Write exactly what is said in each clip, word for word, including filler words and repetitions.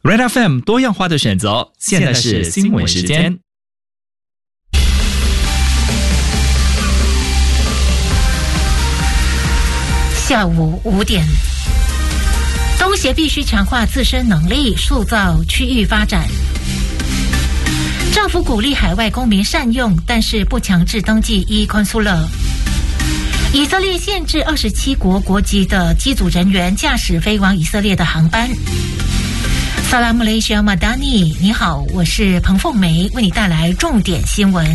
Red F M 多样化的选择，现在是新闻时间。 下午五点，东协必须强化自身能力，塑造区域发展。政府鼓励海外公民善用，但是不强制登记 e-consular。以色列限制二十七国国籍的机组人员驾驶飞往以色列的航班。萨拉姆雷西亚马达尼，你好，我是彭凤梅，为你带来重点新闻。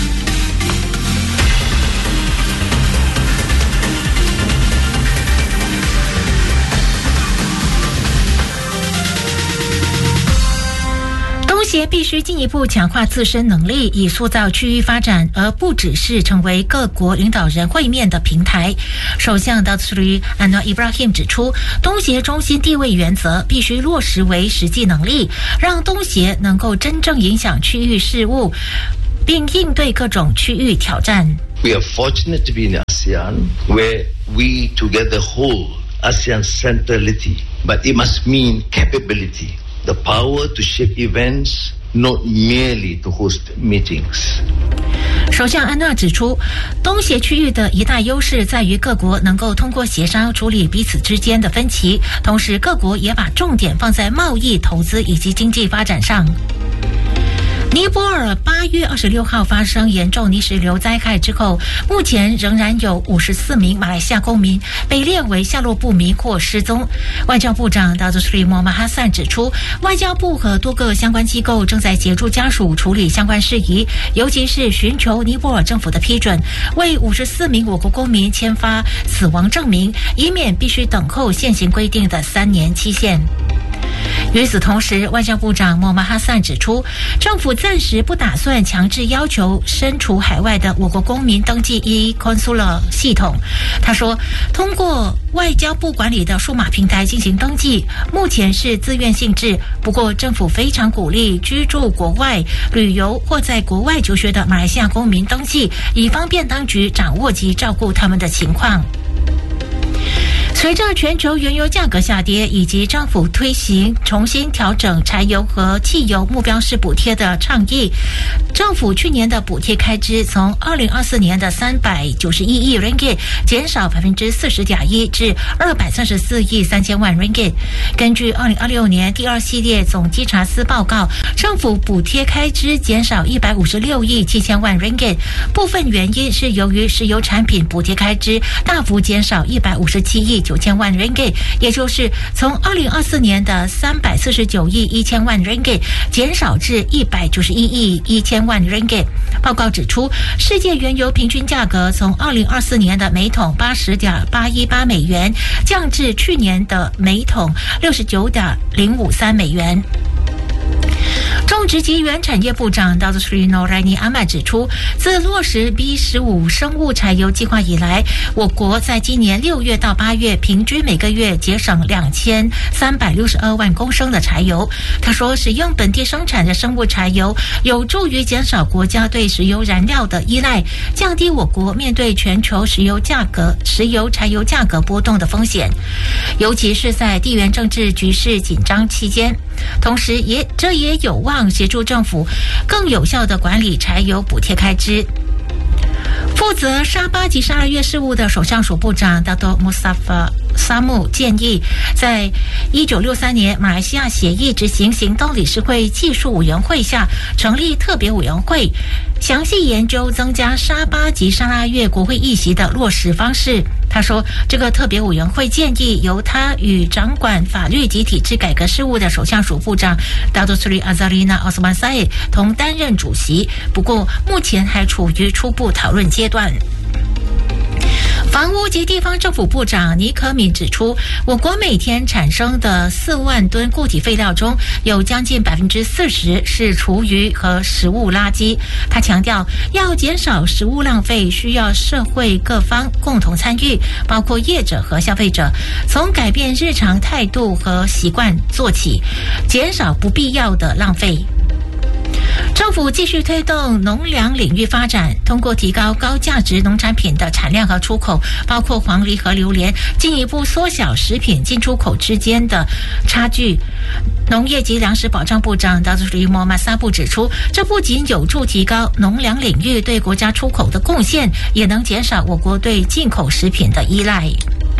东协必须进一步强化自身能力，以塑造区域发展，而不只是成为各国领导人会面的平台。首相达苏里安诺伊布拉希姆指出，东协中心地位原则必须落实为实际能力，让东协能够真正影响区域事务，并应对各种区域挑战。 We are fortunate to be in ASEAN, where we together hold ASEAN centrality, but it must mean capability.The power to shape events, not merely to host meetings. 首相安纳指出，东协区域的一大优势在于各国能够通过协商处理彼此之间的分歧，同时各国也把重点放在贸易、投资以及经济发展上。尼泊尔八月二十六号发生严重泥石流灾害之后，目前仍然有五十四名马来西亚公民被列为下落不明或失踪。外交部长达祖斯里莫马哈散指出，外交部和多个相关机构正在协助家属处理相关事宜，尤其是寻求尼泊尔政府的批准，为五十四名我国公民签发死亡证明，以免必须等候现行规定的三年期限。与此同时，外交部长莫马哈散指出，政府暂时不打算强制要求身处海外的我国公民登记 e-consular 系统。他说，通过外交部管理的数码平台进行登记，目前是自愿性质，不过政府非常鼓励居住国外、旅游或在国外求学的马来西亚公民登记，以方便当局掌握及照顾他们的情况。随着全球原油价格下跌，以及政府推行重新调整柴油和汽油目标式补贴的倡议，政府去年的补贴开支从二零二四年的三百九十一亿 ringgit 减少百分之四十点一至二百三十四亿三千万 ringgit。根据二零二六年第二系列总稽查司报告，政府补贴开支减少一百五十六亿七千万 ringgit， 部分原因是由于石油产品补贴开支大幅减少一百五十七亿九千万 ringgit， 也就是从二零二四年的三百四十九亿一千万 ringgit 减少至一百九十一亿一千万 ringgit。报告指出，世界原油平均价格从二零二四年的每桶八十点八一八美元降至去年的每桶六十九点零五三美元。种植及原产业部长达祖斯里诺莱尼阿曼指出，自落实 B 十五 生物柴油计划以来，我国在今年六月到八月平均每个月节省两千三百六十二万公升的柴油。他说，使用本地生产的生物柴油有助于减少国家对石油燃料的依赖，降低我国面对全球石油价格、石油柴油价格波动的风险，尤其是在地缘政治局势紧张期间。同时也这也有望协助政府更有效地管理柴油补贴开支。负责沙巴及沙拉越事务的首相署部长达多穆萨法沙木建议，在一九六三年马来西亚协议执行行动理事会技术委员会下成立特别委员会，详细研究增加沙巴及沙拉越国会议席的落实方式。他说，这个特别委员会建议由他与掌管法律及体制改革事务的首相署部长达多苏里阿扎丽娜奥斯曼塞同担任主席，不过目前还处于初步讨论阶段。房屋及地方政府部长尼可敏指出，我国每天产生的四万吨固体废料中，有将近百分之四十是厨余和食物垃圾。他强调，要减少食物浪费，需要社会各方共同参与，包括业者和消费者，从改变日常态度和习惯做起，减少不必要的浪费。 政府继续推动农粮领域发展，通过提高高价值农产品的产量和出口，包括黄梨和榴莲，进一步缩小食品进出口之间的差距。农业及粮食保障部长达祖里莫马萨布指出，这不仅有助提高农粮领域对国家出口的贡献，也能减少我国对进口食品的依赖。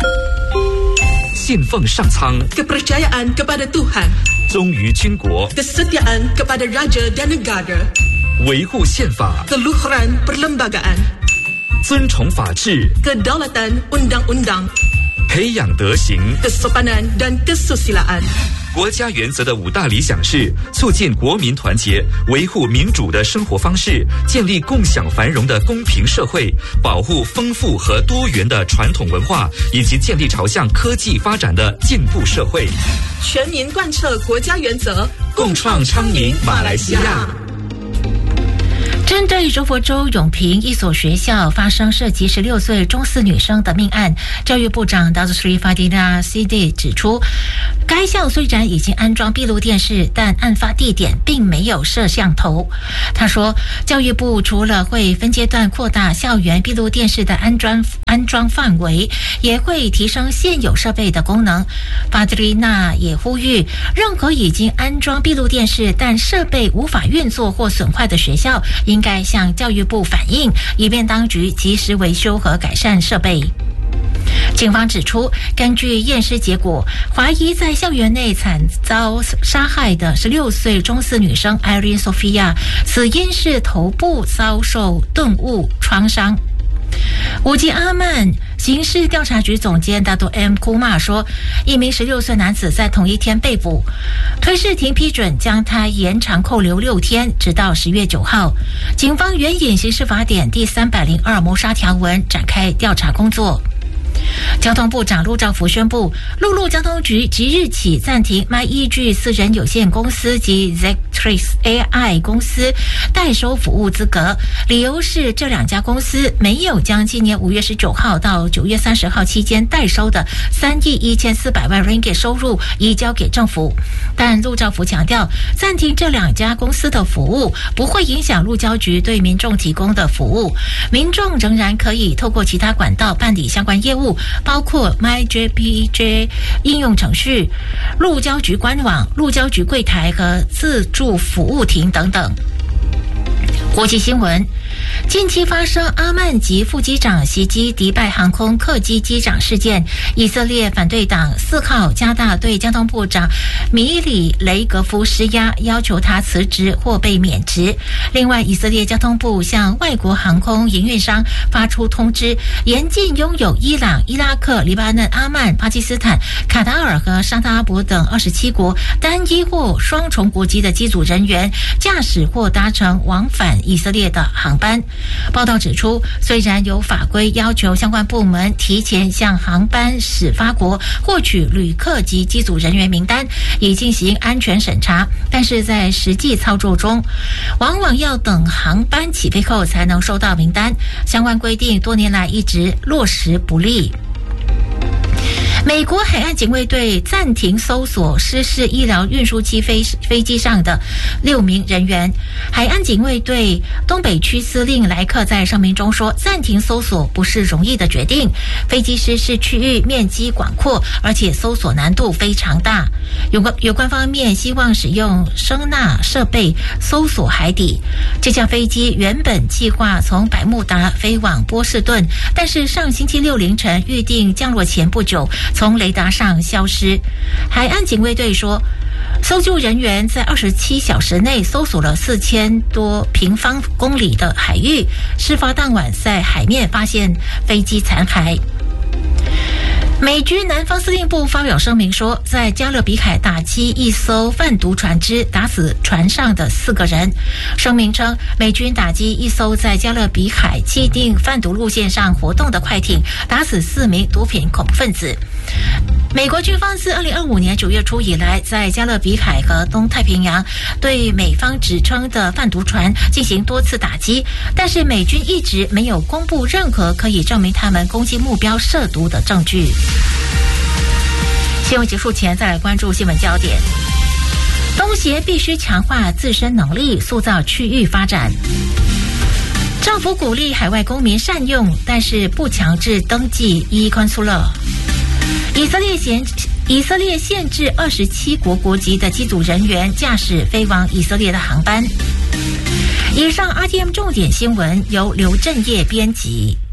信奉上苍 kepercayaan kepada Tuhan 忠于军国 kesetiaan kepada raja dan negara 维护宪法 keluhuran perlembagaan 尊崇法治 kedaulatan undang-undang 培养德行 kesopanan dan kesusilaan。 国家原则的五大理想是促进国民团结，维护民主的生活方式，建立共享繁荣的公平社会，保护丰富和多元的传统文化，以及建立朝向科技发展的进步社会。 全民贯彻国家原则， 共创昌明马来西亚。 针对柔佛州永平一所学校发生涉及十六岁中四女生的命案，教育部长 Datuk Seri Fadila Siddiq 指出，该校虽然已经安装闭路电视，但案发地点并没有摄像头。他说，教育部除了会分阶段扩大校园闭路电视的安装安装范围，也会提升现有设备的功能。法迪丽娜也呼吁，任何已经安装闭路电视但设备无法运作或损坏的学校，应该向教育部反映，以便当局及时维修和改善设备。警方指出，根据验尸结果，怀疑在校园内惨遭杀害的十六岁中四女生 Irene Sophia， 死因是头部遭受钝物创伤。五吉阿曼刑事调查局总监达多 M 库玛说，一名十六岁男子在同一天被捕，推事庭批准将他延长扣留六天，直到十月九号。警方援引刑事法典第三百零二谋杀条文展开调查工作。交通部长陆兆福宣布，陆路交通局即日起暂停 MyEG 私人有限公司及 Zactrix A I 公司代收服务资格，理由是这两家公司没有将今年五月十九号到九月三十号期间代收的三亿一千四百万 ringgit 收入移交给政府。但陆兆福强调，暂停这两家公司的服务不会影响陆交局对民众提供的服务，民众仍然可以透过其他管道办理相关业务，包括 MyJPJ 应用程序、陆交局官网、陆交局柜台和自助服务亭等等。国际新闻，近期发生阿曼籍副机长袭击迪拜航空客机机长事件，以色列反对党四号加大对交通部长米里雷格夫施压，要求他辞职或被免职。另外，以色列交通部向外国航空营运商发出通知，严禁拥有伊朗、伊拉克、黎巴嫩、阿曼、巴基斯坦、卡达尔和沙特阿拉伯等二十七国单一或双重国籍的机组人员驾驶或搭乘往返以色列的航班。报道指出，虽然有法规要求相关部门提前向航班始发国获取旅客及机组人员名单，以进行安全审查，但是在实际操作中，往往要等航班起飞后才能收到名单。相关规定多年来一直落实不力。美国海岸警卫队暂停搜索失事医疗运输机飞飞机上的六名人员。海岸警卫队东北区司令莱克在声明中说，暂停搜索不是容易的决定，飞机失事区域面积广阔，而且搜索难度非常大。有关有关方面希望使用声纳设备搜索海底。这架飞机原本计划从百慕达飞往波士顿，但是上星期六凌晨预定降落前不久从雷达上消失。海岸警卫队说，搜救人员在二十七小时内搜索了四千多平方公里的海域，事发当晚在海面发现飞机残骸。美军南方司令部发表声明说，在加勒比海打击一艘贩毒船只，打死船上的四个人。声明称，美军打击一艘在加勒比海既定贩毒路线上活动的快艇，打死四名毒品恐怖分子。美国军方自二零二五年九月初以来，在加勒比海和东太平洋对美方指称的贩毒船进行多次打击，但是美军一直没有公布任何可以证明他们攻击目标涉毒的证据。新闻结束前，再来关注新闻焦点。 东协必须强化自身能力，塑造区域发展。政府鼓励海外公民善用，但是不强制登记 e-consular。以色列限以色列限制二十七国国籍的机组人员驾驶飞往以色列的航班。以上 R T M 重点新闻由刘正业编辑。